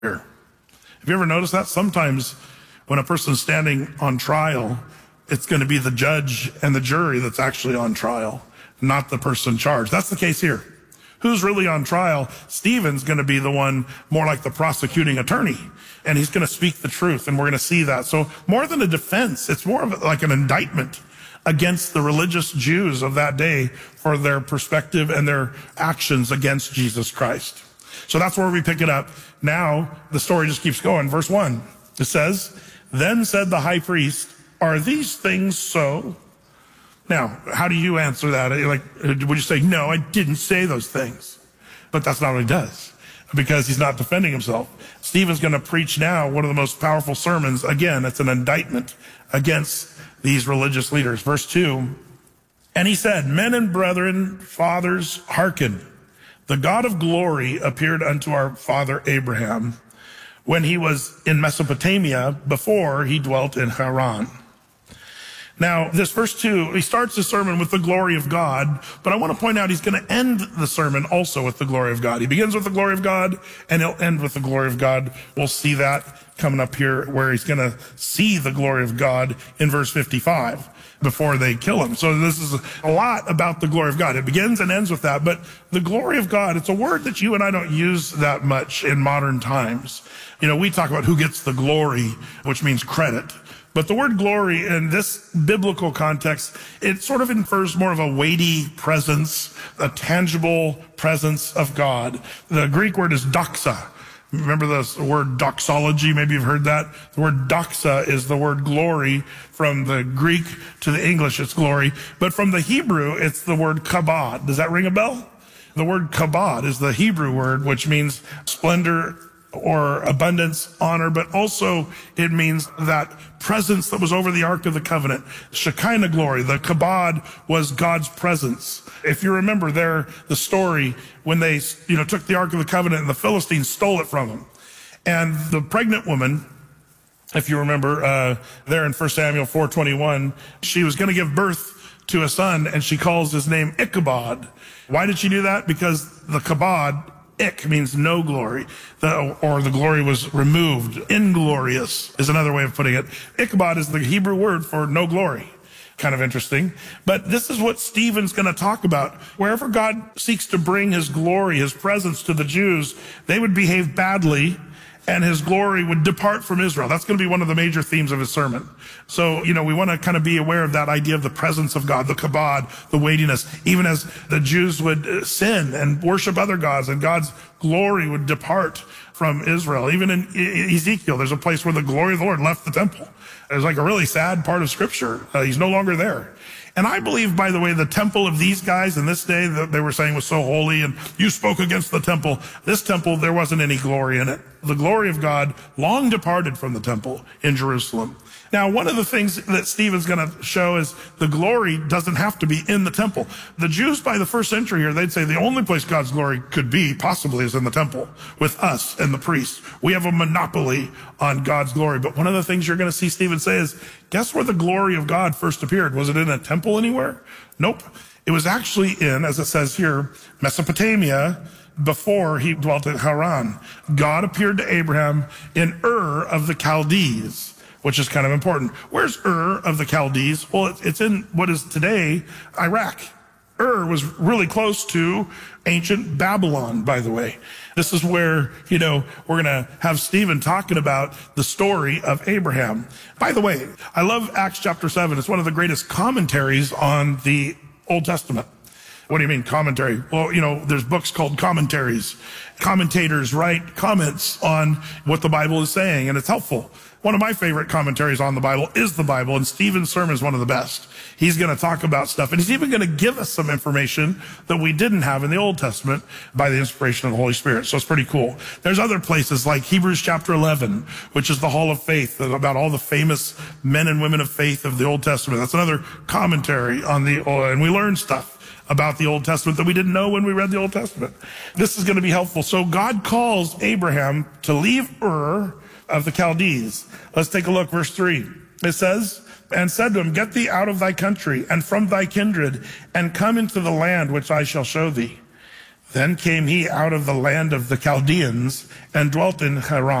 Have you ever noticed that? Sometimes when a person's standing on trial, it's going to be the judge and the jury that's actually on trial, not the person charged. That's the case here. Who's really on trial? Stephen's going to be the one more like the prosecuting attorney, and he's going to speak the truth, and we're going to see that. So more than a defense, it's more of like an indictment against the religious Jews of that day for their perspective and their actions against Jesus Christ. So that's where we pick it up. Now, the story just keeps going. Verse 1, it says, "Then said the high priest, 'Are these things so?'" Now, how do you answer that? Like, would you say, "No, I didn't say those things"? But that's not what he does, because he's not defending himself. Stephen's going to preach now one of the most powerful sermons. Again, it's an indictment against these religious leaders. Verse 2, "And he said, 'Men and brethren, fathers, hearken. The God of glory appeared unto our father Abraham when he was in Mesopotamia, before he dwelt in Haran.'" Now, this verse 2, he starts the sermon with the glory of God, but I want to point out he's going to end the sermon also with the glory of God. He begins with the glory of God, and he'll end with the glory of God. We'll see that coming up here, where he's going to see the glory of God in verse 55 before they kill him. So this is a lot about the glory of God. It begins and ends with that, but the glory of God, it's a word that you and I don't use that much in modern times. You know, we talk about who gets the glory, which means credit. But the word glory in this biblical context, it sort of infers more of a weighty presence, a tangible presence of God. The Greek word is doxa. Remember the word doxology? Maybe you've heard that. The word doxa is the word glory. From the Greek to the English, it's glory. But from the Hebrew, it's the word kabod. Does that ring a bell? The word kabod is the Hebrew word, which means splendor or abundance, honor, but also it means that presence that was over the Ark of the Covenant. Shekinah glory. The kabod was God's presence. If you remember there, the story when they, took the Ark of the Covenant and the Philistines stole it from them. And the pregnant woman, if you remember, there in 1 Samuel 4:21, she was going to give birth to a son, and she calls his name Ichabod. Why did she do that? Because the kabod, Ik, means no glory, or the glory was removed. Inglorious is another way of putting it. Ichabod is the Hebrew word for no glory. Kind of interesting. But this is what Stephen's going to talk about. Wherever God seeks to bring his glory, his presence to the Jews, they would behave badly, and his glory would depart from Israel. That's going to be one of the major themes of his sermon. So, we want to kind of be aware of that idea of the presence of God, the kabod, the weightiness, even as the Jews would sin and worship other gods, and God's glory would depart from Israel. Even in Ezekiel, there's a place where the glory of the Lord left the temple. It's like a really sad part of Scripture. He's no longer there. And I believe, by the way, the temple of these guys in this day that they were saying was so holy, and you spoke against the temple. This temple, there wasn't any glory in it. The glory of God long departed from the temple in Jerusalem. Now, one of the things that Stephen's going to show is the glory doesn't have to be in the temple. The Jews by the first century here, they'd say the only place God's glory could be possibly is in the temple with us and the priests. We have a monopoly on God's glory. But one of the things you're going to see Stephen say is, guess where the glory of God first appeared? Was it in a temple anywhere? Nope. It was actually in, as it says here, Mesopotamia, before he dwelt in Haran. God appeared to Abraham in Ur of the Chaldees, which is kind of important. Where's Ur of the Chaldees? Well, it's in what is today Iraq. Ur was really close to ancient Babylon, by the way. This is where, we're going to have Stephen talking about the story of Abraham. By the way, I love Acts chapter 7. It's one of the greatest commentaries on the Old Testament. What do you mean, commentary? Well, there's books called commentaries. Commentators write comments on what the Bible is saying, and it's helpful. One of my favorite commentaries on the Bible is the Bible, and Stephen's sermon is one of the best. He's going to talk about stuff, and he's even going to give us some information that we didn't have in the Old Testament by the inspiration of the Holy Spirit. So it's pretty cool. There's other places like Hebrews chapter 11, which is the Hall of Faith, about all the famous men and women of faith of the Old Testament. That's another commentary on and we learn stuff about the Old Testament that we didn't know when we read the Old Testament. This is going to be helpful. So God calls Abraham to leave Ur of the Chaldees. Let's take a look, verse 3. It says, "And said to him, Get thee out of thy country and from thy kindred, and come into the land which I shall show thee." Then came he out of the land of the Chaldeans and dwelt in Haran.